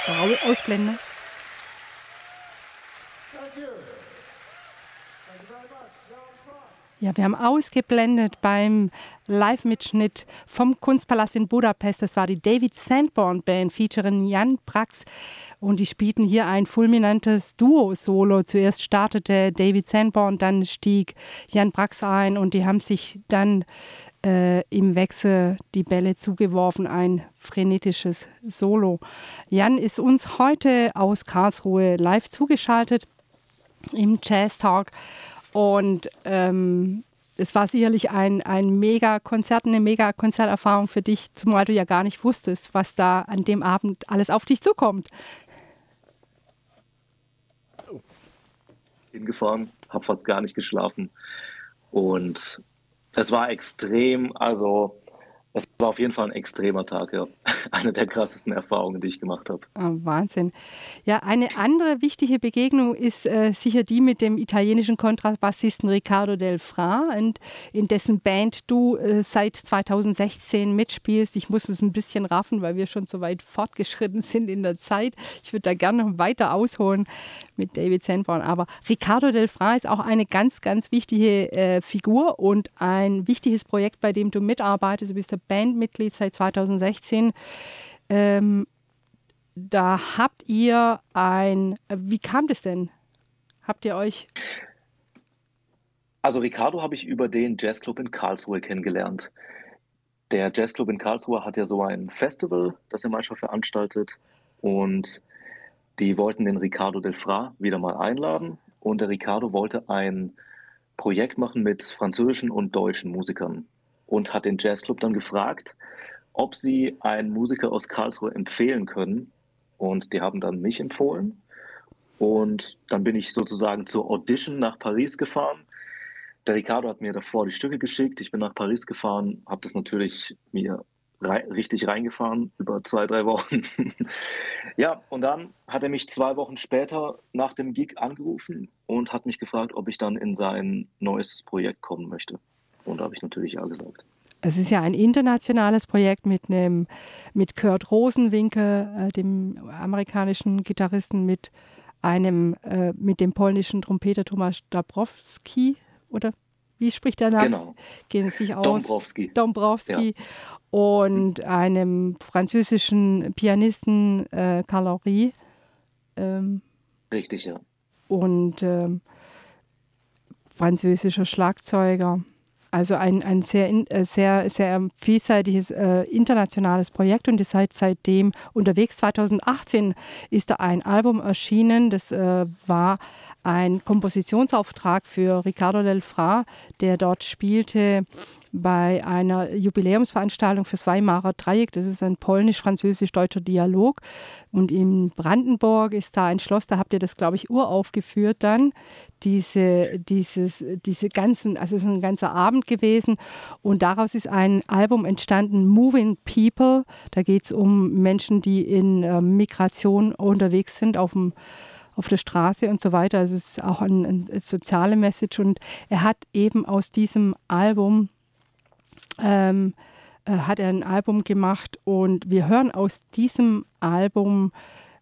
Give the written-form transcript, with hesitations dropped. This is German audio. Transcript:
ausblenden. Ja, wir haben ausgeblendet beim Live-Mitschnitt vom Kunstpalast in Budapest. Das war die David Sanborn Band featuring Jan Brax. Und die spielten hier ein fulminantes Duo-Solo. Zuerst startete David Sanborn, dann stieg Jan Brax ein und die haben sich dann im Wechsel die Bälle zugeworfen. Ein frenetisches Solo. Jan ist uns heute aus Karlsruhe live zugeschaltet im Jazz Talk. Und es war sicherlich ein Mega-Konzert, eine Mega-Konzerterfahrung für dich, zumal du ja gar nicht wusstest, was da an dem Abend alles auf dich zukommt. Hingefahren, habe fast gar nicht geschlafen und es war extrem, also es war auf jeden Fall ein extremer Tag, ja. Eine der krassesten Erfahrungen, die ich gemacht habe. Oh, Wahnsinn. Ja, eine andere wichtige Begegnung ist sicher die mit dem italienischen Kontrabassisten Riccardo Del Fra, und in dessen Band du seit 2016 mitspielst. Ich muss es ein bisschen raffen, weil wir schon so weit fortgeschritten sind in der Zeit. Ich würde da gerne noch weiter ausholen mit David Sanborn. Aber Riccardo Del Fra ist auch eine ganz, ganz wichtige Figur und ein wichtiges Projekt, bei dem du mitarbeitest. Du bist der Bandmitglied seit 2016. Da habt ihr wie kam das denn? Habt ihr euch... Also Riccardo habe ich über den Jazzclub in Karlsruhe kennengelernt. Der Jazzclub in Karlsruhe hat ja so ein Festival, das er manchmal veranstaltet, und die wollten den Riccardo Del Fra wieder mal einladen, und der Riccardo wollte ein Projekt machen mit französischen und deutschen Musikern und hat den Jazzclub dann gefragt, ob sie einen Musiker aus Karlsruhe empfehlen können, und die haben dann mich empfohlen, und dann bin ich sozusagen zur Audition nach Paris gefahren. Der Riccardo hat mir davor die Stücke geschickt, ich bin nach Paris gefahren, habe das natürlich mir richtig reingefahren über 2, 3 Wochen. Ja, und dann hat er mich 2 Wochen später nach dem Gig angerufen und hat mich gefragt, ob ich dann in sein neuestes Projekt kommen möchte. Und da habe ich natürlich ja gesagt. Es ist ja ein internationales Projekt mit Kurt Rosenwinkel, dem amerikanischen Gitarristen, mit dem polnischen Trompeter Tomasz Dąbrowski, oder wie spricht der Name? Genau. Geht es sich aus? Dąbrowski. Ja. Und einem französischen Pianisten Carl Henry. Richtig, ja. Und französischer Schlagzeuger. Also ein sehr, sehr vielseitiges internationales Projekt, und ihr seid seitdem unterwegs. 2018 ist da ein Album erschienen, das war ein Kompositionsauftrag für Riccardo Del Fra, der dort spielte bei einer Jubiläumsveranstaltung fürs Weimarer Dreieck. Das ist ein polnisch-französisch-deutscher Dialog. Und in Brandenburg ist da ein Schloss, da habt ihr das, glaube ich, uraufgeführt dann. Diese ganzen, also es ist ein ganzer Abend gewesen. Und daraus ist ein Album entstanden, Moving People. Da geht es um Menschen, die in Migration unterwegs sind, auf der Straße und so weiter. Also es ist auch eine soziale Message, und er hat eben aus diesem Album hat er ein Album gemacht, und wir hören aus diesem Album